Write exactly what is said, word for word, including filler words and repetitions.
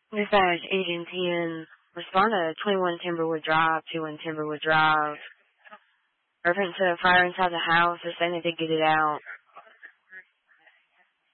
Dispatch Agent ten, respond to twenty-one Timberwood Drive, twenty-one Timberwood Drive. Reference to a fire inside the house. They're saying that they get it out.